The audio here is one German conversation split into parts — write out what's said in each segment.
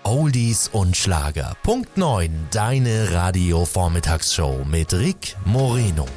Oldies und Schlager. Punkt 9, deine Radio-Vormittagsshow mit Rick Moreno.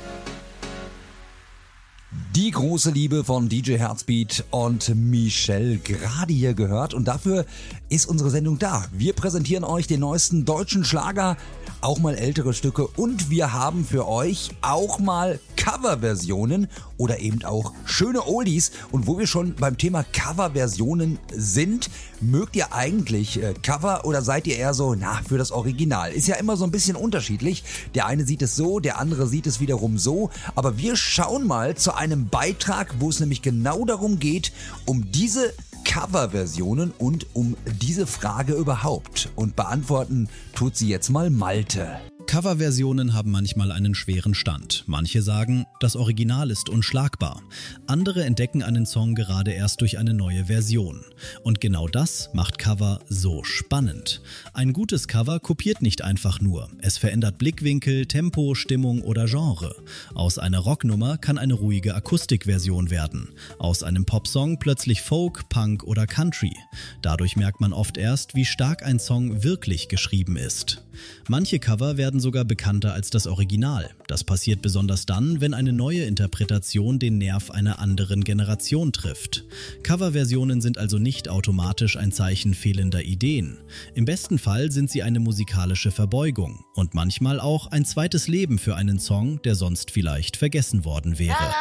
Die große Liebe von DJ Herzbeat und Michelle gerade hier gehört und dafür ist unsere Sendung da. Wir präsentieren euch den neuesten deutschen Schlager, auch mal ältere Stücke und wir haben für euch auch mal Coverversionen oder eben auch schöne Oldies. Und wo wir schon beim Thema Coverversionen sind, mögt ihr eigentlich Cover oder seid ihr eher so, für das Original? Ist ja immer so ein bisschen unterschiedlich. Der eine sieht es so, der andere sieht es wiederum so. Aber wir schauen mal zu einem Beitrag, wo es nämlich genau darum geht, um diese Coverversionen und um diese Frage überhaupt. Und beantworten tut sie jetzt mal Malte. Coverversionen haben manchmal einen schweren Stand. Manche sagen, das Original ist unschlagbar. Andere entdecken einen Song gerade erst durch eine neue Version. Und genau das macht Cover so spannend. Ein gutes Cover kopiert nicht einfach nur. Es verändert Blickwinkel, Tempo, Stimmung oder Genre. Aus einer Rocknummer kann eine ruhige Akustikversion werden. Aus einem Popsong plötzlich Folk, Punk oder Country. Dadurch merkt man oft erst, wie stark ein Song wirklich geschrieben ist. Manche Cover werden sogar bekannter als das Original. Das passiert besonders dann, wenn eine neue Interpretation den Nerv einer anderen Generation trifft. Coverversionen sind also nicht automatisch ein Zeichen fehlender Ideen. Im besten Fall sind sie eine musikalische Verbeugung und manchmal auch ein zweites Leben für einen Song, der sonst vielleicht vergessen worden wäre.